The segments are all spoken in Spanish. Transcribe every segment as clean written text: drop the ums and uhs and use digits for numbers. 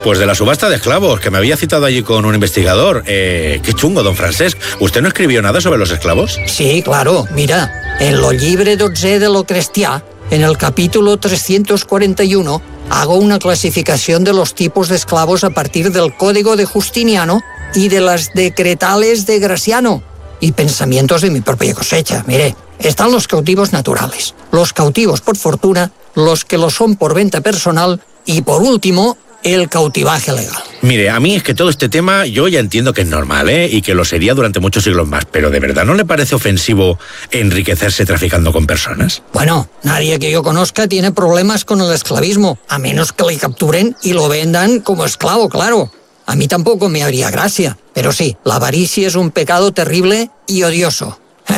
Pues de la subasta de esclavos, que me había citado allí con un investigador. Qué chungo, don Francesc. ¿Usted no escribió nada sobre los esclavos? Sí, claro. Mira, en lo llibre 12 de lo cristià, en el capítulo 341, hago una clasificación de los tipos de esclavos a partir del Código de Justiniano y de las decretales de Graciano y pensamientos de mi propia cosecha. Mire, están los cautivos naturales, los cautivos por fortuna, los que lo son por venta personal y, por último, el cautivaje legal. Mire, a mí es que todo este tema yo ya entiendo que es normal, y que lo sería durante muchos siglos más, pero ¿de verdad no le parece ofensivo enriquecerse traficando con personas? Bueno, nadie que yo conozca tiene problemas con el esclavismo, a menos que le capturen y lo vendan como esclavo, claro. A mí tampoco me haría gracia, pero sí, la avaricia es un pecado terrible y odioso.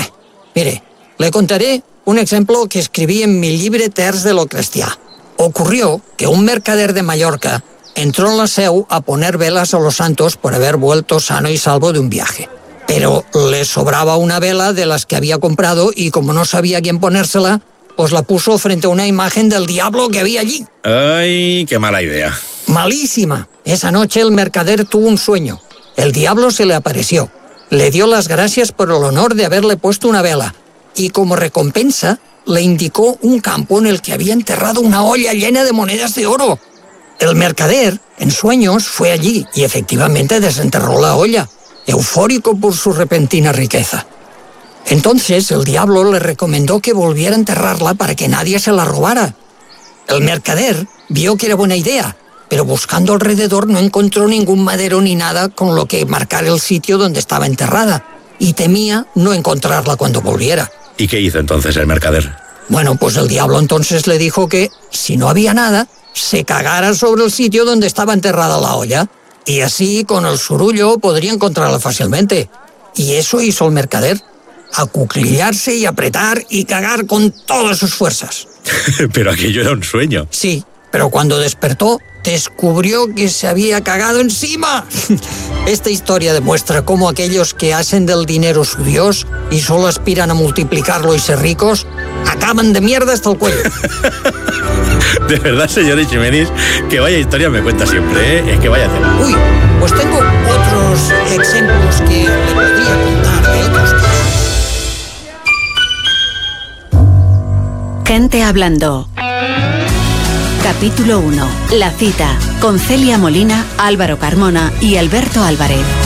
Mire, le contaré un ejemplo que escribí en mi llibre terç de lo cristià. Ocurrió que un mercader de Mallorca entró en la seu a poner velas a los santos por haber vuelto sano y salvo de un viaje. Pero le sobraba una vela de las que había comprado y como no sabía quién ponérsela, pues la puso frente a una imagen del diablo que había allí. ¡Ay, qué mala idea! Malísima. Esa noche el mercader tuvo un sueño. El diablo se le apareció. Le dio las gracias por el honor de haberle puesto una vela. Y como recompensa, le indicó un campo en el que había enterrado una olla llena de monedas de oro. El mercader, en sueños, fue allí y efectivamente desenterró la olla, eufórico por su repentina riqueza. Entonces el diablo le recomendó que volviera a enterrarla para que nadie se la robara. El mercader vio que era buena idea, pero buscando alrededor no encontró ningún madero ni nada con lo que marcar el sitio donde estaba enterrada, y temía no encontrarla cuando volviera. ¿Y qué hizo entonces el mercader? Bueno, pues el diablo entonces le dijo que, si no había nada, se cagara sobre el sitio donde estaba enterrada la olla, y así, con el surullo, podría encontrarla fácilmente. Y eso hizo el mercader, acuclillarse y apretar y cagar con todas sus fuerzas. Pero aquello era un sueño. Sí, pero cuando despertó, descubrió que se había cagado encima. Esta historia demuestra cómo aquellos que hacen del dinero su Dios y solo aspiran a multiplicarlo y ser ricos, acaban de mierda hasta el cuello. De verdad, señor Eiximenis, que vaya historia me cuenta siempre, Es que vaya tema. Uy, pues tengo otros ejemplos que le podría contar de otros casos. Gente hablando. Capítulo 1. La cita, con Celia Molina, Álvaro Carmona y Alberto Álvarez.